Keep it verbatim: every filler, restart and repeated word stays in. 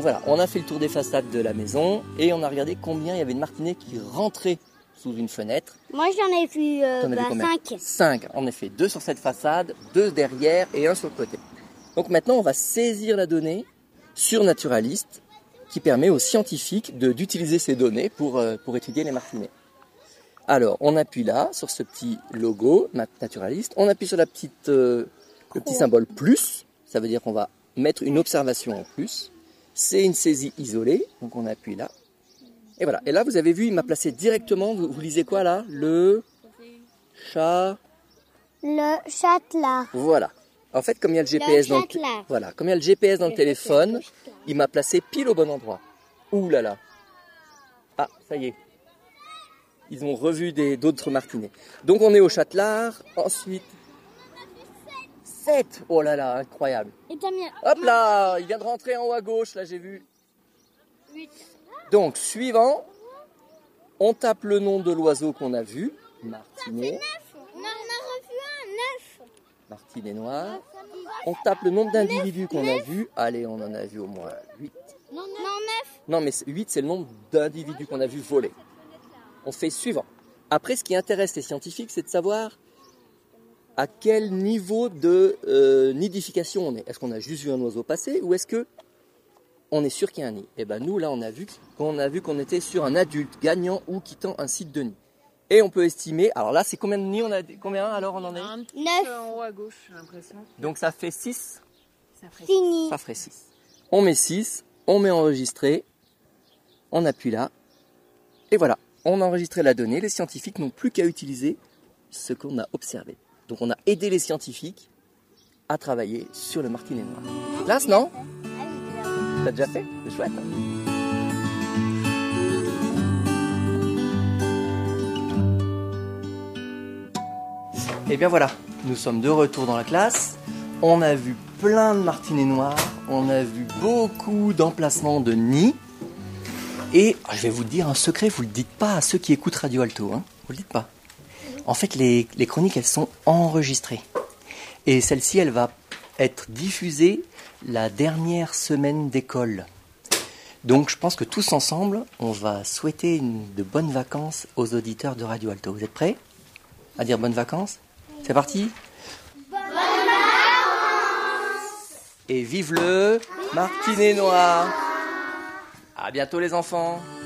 Donc voilà, on a fait le tour des façades de la maison et on a regardé combien il y avait de martinets qui rentraient sous une fenêtre. Moi j'en ai vu euh, T'en as bah, vu combien? cinq. cinq, en effet, deux sur cette façade, deux derrière et un sur le côté. Donc maintenant on va saisir la donnée sur Naturalist qui permet aux scientifiques de, d'utiliser ces données pour, euh, pour étudier les martinets. Alors on appuie là sur ce petit logo Naturalist, on appuie sur la petite, euh, le petit symbole plus, ça veut dire qu'on va mettre une observation en plus. C'est une saisie isolée, donc on appuie là. Et voilà, et là vous avez vu, il m'a placé directement, vous, vous lisez quoi là? Le chat... Le châtelard. Voilà. En fait, comme il y a le G P S, Le dans, le... châtelard. Voilà. Comme il y a le G P S dans le téléphone, il m'a placé pile au bon endroit. Ouh là là. Ah, ça y est. Ils ont revu des, d'autres martinets. Donc on est au Châtelard, ensuite... sept. Oh là là, incroyable. Et t'as mis... Hop là, il vient de rentrer en haut à gauche, là j'ai vu. huit. Donc, suivant, on tape le nom de l'oiseau qu'on a vu, martinet, On en a revu un, neuf. martinet noir. On tape le nombre d'individus qu'on a vu. Allez, on en a vu au moins huit. Non, neuf. Non, mais huit, c'est le nombre d'individus qu'on a vu voler. On fait suivant. Après, ce qui intéresse les scientifiques, c'est de savoir à quel niveau de euh, nidification on est. Est-ce qu'on a juste vu un oiseau passer ou est-ce que on est sûr qu'il y a un nid? Et ben nous, là, on a vu qu'on a vu qu'on était sur un adulte gagnant ou quittant un site de nid. Et on peut estimer, alors là, c'est combien de nids on a? Combien alors on en a eu? Un petit Neuf. peu en haut à gauche, j'ai l'impression. Donc ça fait six. Ça ferait Fini. Ça ferait six. On met six, on met enregistrer, on appuie là, et voilà, on a enregistré la donnée. Les scientifiques n'ont plus qu'à utiliser ce qu'on a observé. Donc on a aidé les scientifiques à travailler sur le martinet noir. Classe, non? T'as déjà fait? C'est chouette. Et bien voilà, nous sommes de retour dans la classe. On a vu plein de martinets noirs, on a vu beaucoup d'emplacements de nids. Et je vais vous dire un secret, vous ne le dites pas à ceux qui écoutent Radio Alto, hein. Vous ne le dites pas. En fait, les, les chroniques, elles sont enregistrées. Et celle-ci, elle va être diffusée la dernière semaine d'école. Donc je pense que tous ensemble, on va souhaiter une, de bonnes vacances aux auditeurs de Radio Alto. Vous êtes prêts à dire bonnes vacances? C'est parti? Bonnes vacances! Et vive le martinet noir! À bientôt les enfants!